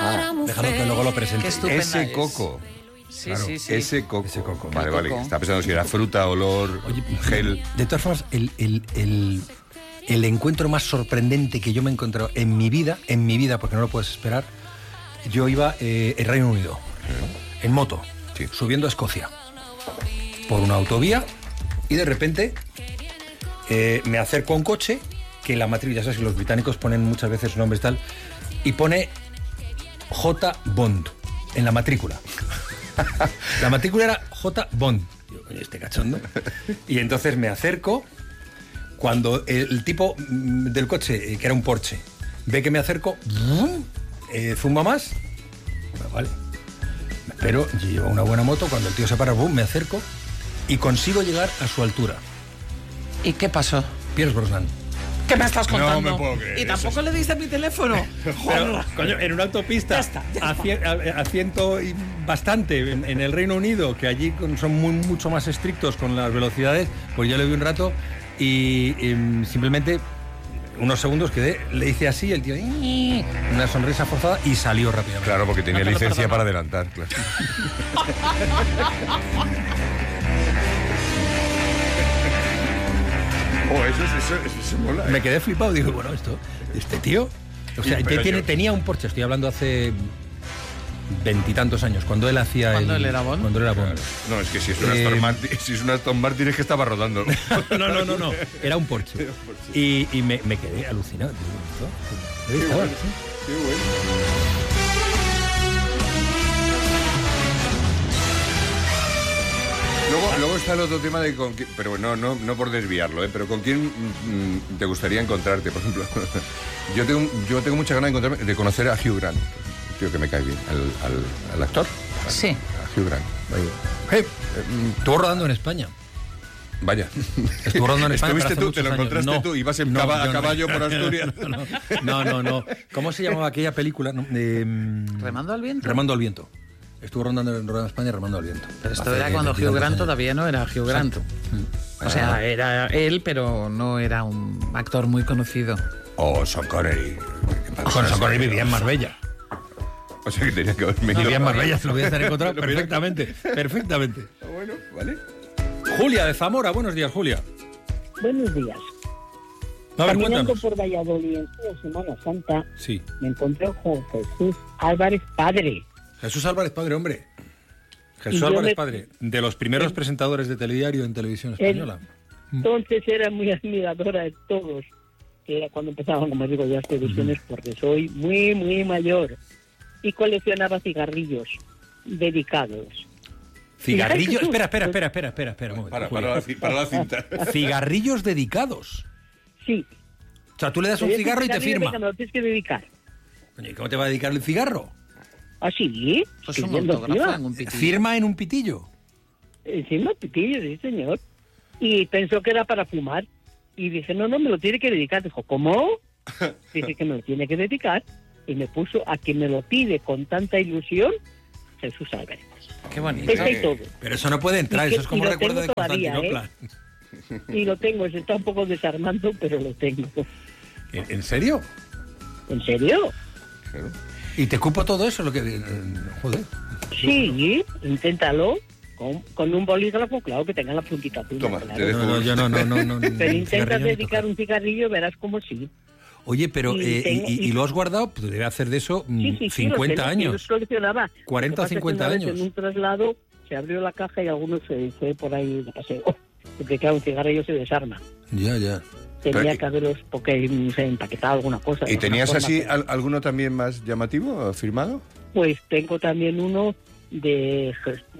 Déjalo que luego lo presente. Ese coco. Sí, Claro, sí. Ese coco. Vale, El vale. coco. Estaba pensando si era fruta, olor, Oye, gel. De todas formas, el encuentro más sorprendente que yo me he encontrado en mi vida, porque no lo puedes esperar, yo iba en Reino Unido, en moto, Sí. subiendo a Escocia, por una autovía, y de repente me acerco a un coche que la matrícula, ya sabes que los británicos ponen muchas veces nombres tal, y pone J. Bond en la matrícula. La matrícula era J. Bond. Digo, coño, este cachondo. Y entonces me acerco. Cuando el tipo del coche, que era un Porsche, ve que me acerco, zumba más. Bueno, vale. Pero llevo una buena moto. Cuando el tío se para, me acerco y consigo llegar a su altura. ¿Y qué pasó? Pierce Brosnan. ¿Qué me estás contando? No me puedo creer ¿Y tampoco le diste mi teléfono? Pero, coño, en una autopista, a ciento y bastante, en el Reino Unido, que allí son mucho más estrictos con las velocidades, pues yo le vi un rato y simplemente unos segundos quedé, le hice así, el tío, una sonrisa forzada y salió rápidamente. Claro, porque tenía No te lo licencia perdono. para adelantar, claro. Eso mola. Me quedé flipado, digo, bueno, este tío, o sea, Pero tenía un Porsche, estoy hablando hace veintitantos años, cuando él hacía ¿Cuando él era Bond? Cuando él era Bond. No, es que si es una Aston Martin es que estaba rodando. No, era un Porsche. Y me quedé alucinado. Digo, ¿esto? bueno. Sí. Qué bueno. Luego está el otro tema de con quién, pero no por desviarlo, pero con quién te gustaría encontrarte, por ejemplo. Yo tengo mucha ganas de conocer a Hugh Grant, un tío que me cae bien, al actor. Sí. A Hugh Grant. Estuvo rodando en España. Vaya. Estuvo rodando en España. ¿Estuviste pero tú? hace ¿Te lo muchos encontraste años. tú? ¿Ibas a yo caballo por Asturias? No. ¿Cómo se llamaba aquella película? ¿Remando al viento? Remando al viento. Estuvo rodando en España Remando al viento. Pero esto Hace era cuando Hugh veintitantos Grant años. todavía no era Hugh Grant. O sea, era él, pero no era un actor muy conocido. Oh, Sean Connery. Con Sean Connery vivía en Marbella. O sea que tenía que haberme Vivía en Marbella, se lo voy a hacer encontrar perfectamente. Bueno, vale. Julia de Zamora, buenos días, Julia. Buenos días. A ver, Caminando cuéntanos. por Valladolid en la Semana Santa, Sí. me encontré con Jesús Álvarez Padre. Jesús Álvarez Padre, hombre. Jesús Y yo Álvarez me- Padre, de los primeros presentadores de telediario en televisión española. Entonces era muy admiradora de todos, que era cuando empezaban, como digo, las televisiones, porque soy muy, muy mayor. Y coleccionaba cigarrillos dedicados. Cigarrillos. Jesús. Espera. Un momento, Julia. Para la cinta. Cigarrillos dedicados. Sí. O sea, tú le das un Te des cigarro y te cigarrillo, firma. venga, me lo tienes que dedicar. Coño, ¿y cómo te va a dedicar el cigarro? ¿Ah, sí? Pues un Escribiendo autógrafo encima. en un pitillo. Firma en un pitillo. Encima, pitillo, sí, señor. Y pensó que era para fumar. Y dije, no, me lo tiene que dedicar. Dijo, ¿cómo? Dije que me lo tiene que dedicar. Y me puso a quien me lo pide con tanta ilusión, Jesús Álvarez. Qué bonito. Está y todo. Pero eso no puede entrar, Y que- eso es como y lo recuerdo tengo de todavía, Constantinopla. Y lo tengo, se está un poco desarmando, pero lo tengo. ¿En serio? ¿En serio? ¿Y te cupo todo eso? Lo que... joder. Sí, inténtalo. Con un bolígrafo, claro, que tenga la puntita azul. Toma, claro. te dejo. No, yo no. Pero intentas cigarrillo ni dedicar tocar. un cigarrillo, verás como sí. Oye, pero Y tengo- ¿y lo has guardado? Pues debe hacer de eso Sí, 50 los años. coleccionaba. 40 o Lo que pasa es que 50 una vez años. En un traslado se abrió la caja y alguno se fue por ahí de paseo. Porque claro, un cigarrillo se desarma. Ya. Tenía Pero- que haberlos, porque no sé, empaquetado alguna cosa. ¿Y de tenías alguna así forma, alguno también más llamativo, firmado? Pues tengo también uno de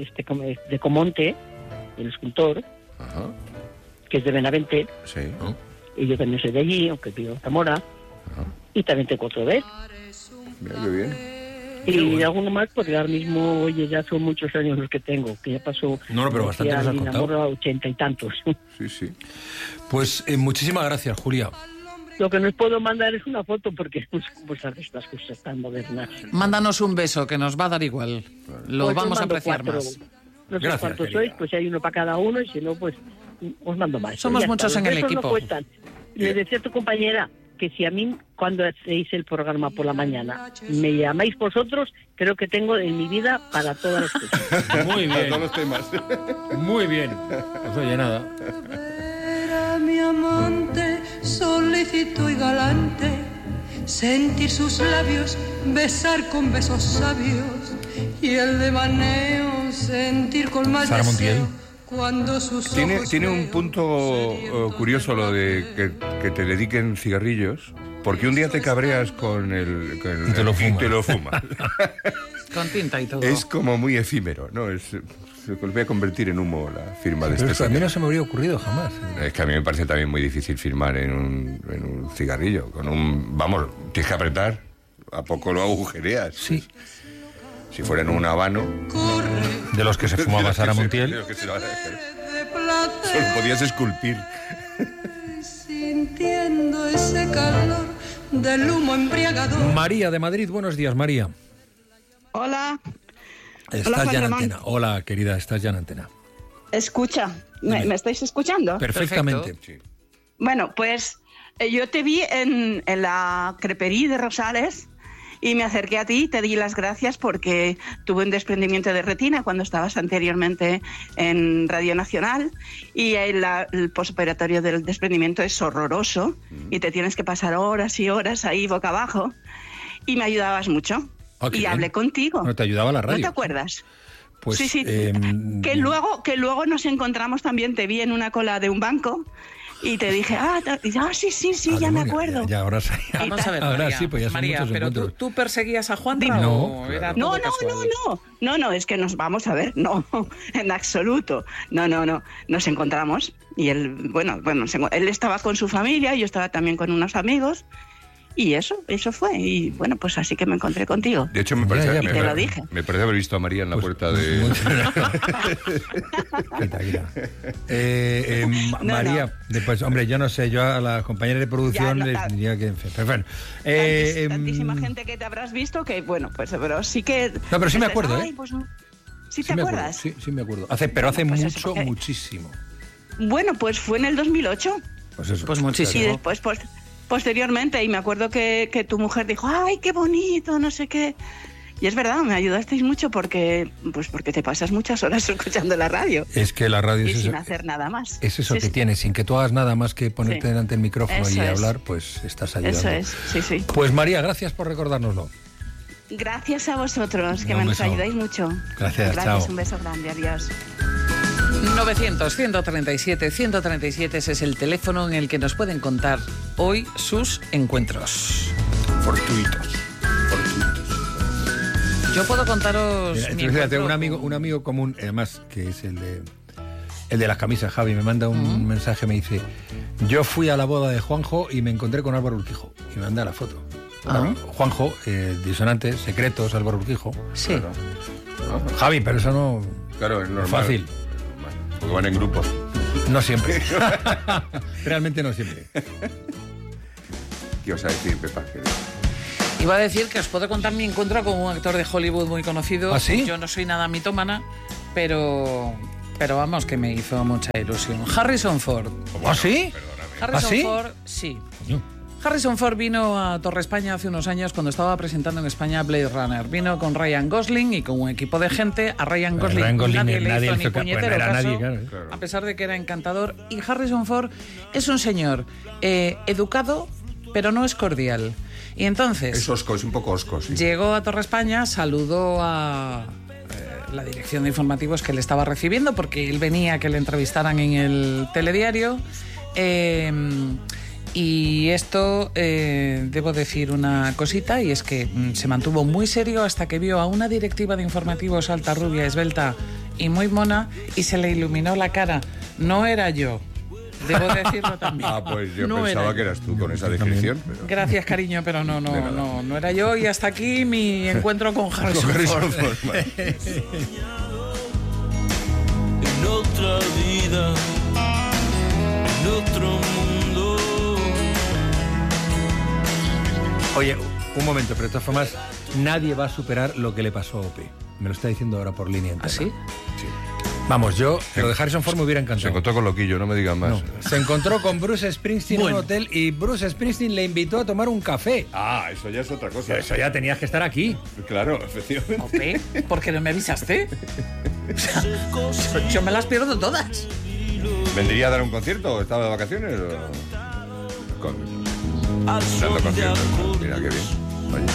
Comonte, el escultor, Ajá, que es de Benavente, sí. y yo también soy de allí, aunque vivo en Zamora, y también tengo otro de él. Mira qué bien. Y alguno más, porque ahora mismo, oye, ya son muchos años los que tengo, que ya pasó. No, pero bastante nos has mi contado. enamoro a 80 y tantos. Sí. Pues muchísimas gracias, Julia. Lo que no os puedo mandar es una foto, porque pues estas cosas tan modernas. Mándanos un beso, que nos va a dar igual. Lo Pues os vamos a mando apreciar 4. más. No sé Gracias, cuántos querida. sois, pues hay uno para cada uno, y si no, pues os mando más. Somos Ya muchos está, en los el besos equipo. No cuestan. Le decía a tu compañera que si a mí, cuando hacéis el programa por la mañana, me llamáis vosotros, creo que tengo en mi vida para todas las cosas. Muy Para bien, todos los temas. muy bien. Pues oye, nada. Era mi amante, solícito y galante, sentir sus labios, besar con besos sabios, y el devaneo sentir con más Sara Montiel. deseo cuando sus ojos Tiene un veo punto serio curioso lo de que te dediquen cigarrillos, porque un día te cabreas con el Y te lo fumas. y te lo fumas. Con tinta y todo. Es como muy efímero, ¿no? Se vuelve a convertir en humo la firma de Pero este eso a mí señor. no se me habría ocurrido jamás. Es que a mí me parece también muy difícil firmar en un cigarrillo. Vamos, tienes que apretar, a poco lo agujereas. Sí. Si fuera en un habano... corre De los que se fumaba Sara de Montiel. los que se- Solo de placer, podías esculpir. sintiendo ese calor del humo embriagador. María de Madrid, buenos días, María. Hola, Estás Juan ya en Ramón. antena. Hola, querida, estás ya en antena. escucha, ¿me estáis escuchando? Perfectamente. Sí. Bueno, pues yo te vi en la crepería de Rosales y me acerqué a ti y te di las gracias porque tuve un desprendimiento de retina cuando estabas anteriormente en Radio Nacional y el postoperatorio del desprendimiento es horroroso y te tienes que pasar horas y horas ahí boca abajo y me ayudabas mucho. Ah, qué Y bien. hablé contigo. No te ayudaba la radio. ¿No te acuerdas? Pues, sí. Que luego nos encontramos también, te vi en una cola de un banco y te dije, sí, ya me demonio, acuerdo. Ya, ahora sí. Vamos a ver, Ahora María, sí, pues ya son María, muchos pero encuentros. ¿tú perseguías a Juan No, o era No, todo casual? no, es que nos vamos a ver, no, en absoluto, no, nos encontramos y él, él estaba con su familia, yo estaba también con unos amigos y eso fue, y bueno, pues así que me encontré contigo. De hecho, me parece, Ya, me, te lo dije. me parece haber visto a María en la Pues, puerta de... Quita. No, María, después, hombre, yo no sé, yo a la compañera de producción Ya, no, les diría que... Pero bueno, Tantísima gente que te habrás visto que, bueno, pues pero sí que... No, pero sí me dices, acuerdo, "Ay, ¿eh? pues, ¿sí sí te me acuerdo, acuerdas? sí me acuerdo. Pero hace Pues eso, mucho, porque- muchísimo. Bueno, pues fue en el 2008. Pues eso. Pues muchísimo. Y después, posteriormente, y me acuerdo que tu mujer dijo, ¡ay, qué bonito! No sé qué. Y es verdad, me ayudasteis mucho porque te pasas muchas horas escuchando la radio Es que la radio y es sin eso, hacer nada más. es eso Sí, que sí. tiene, sin que tú hagas nada más que ponerte Sí. delante del micrófono Eso y es. hablar, pues estás ayudando. Eso es, sí. Pues María, gracias por recordárnoslo. Gracias a vosotros, que Un me nos beso. ayudáis mucho. Gracias, chao. Un beso grande, adiós. 900-137-137, ese es el teléfono en el que nos pueden contar hoy sus encuentros. Fortuitos. Yo puedo contaros Mira, mi fíjate, encuentro un amigo común, además, que es el de las camisas, Javi, me manda un mensaje, me dice, yo fui a la boda de Juanjo y me encontré con Álvaro Urquijo. Y me manda la foto. Claro, Juanjo, disonantes, secretos, Álvaro Urquijo. Sí. Javi, pero eso no... Claro, es normal. Fácil. Porque van en grupos. No siempre. Realmente no siempre. ¿Qué os a decir, Pepa? Iba a decir que os puedo contar mi encuentro con un actor de Hollywood muy conocido. ¿Ah, sí? Yo no soy nada mitómana, pero vamos, que me hizo mucha ilusión. Harrison Ford. ¿Ah, sí? Harrison sí? Ford, sí. Coño. Harrison Ford vino a Torre España hace unos años cuando estaba presentando en España Blade Runner. Vino con Ryan Gosling y con un equipo de gente. A Ryan Gosling, Ryan Gosling nadie le hizo ni hizo puñetero bueno, era caso, nadie, claro. a pesar de que era encantador. Y Harrison Ford es un señor educado, pero no es cordial. Y entonces Es osco, es un poco osco, sí. llegó a Torre España, saludó a la dirección de informativos que le estaba recibiendo, porque él venía a que le entrevistaran en el telediario. Y esto, debo decir una cosita, y es que se mantuvo muy serio hasta que vio a una directiva de informativos alta, rubia, esbelta y muy mona, y se le iluminó la cara. No era yo, debo decirlo también. Ah, pues yo No pensaba era que yo. eras tú con esa descripción. Pero... Gracias, cariño, pero no era yo. Y hasta aquí mi encuentro con Harrison Ford. En otra vida, en otro mundo. Oye, un momento, pero de todas formas, nadie va a superar lo que le pasó a Ope. Me lo está diciendo ahora por línea entera. ¿Ah, sí? Vamos, yo, lo de Harrison Ford me hubiera Se encantado. encontró con Loquillo, no me digan más. No, se encontró con Bruce Springsteen en un hotel y Bruce Springsteen le invitó a tomar un café. Ah, eso ya es otra cosa. Eso ya tenías que estar aquí. Claro, efectivamente. Jope, ¿por qué no me avisaste? O sea, yo me las pierdo todas. ¿Vendría a dar un concierto? ¿Estaba de vacaciones? O... al son Dando de conciertos. acordes. Mira qué bien.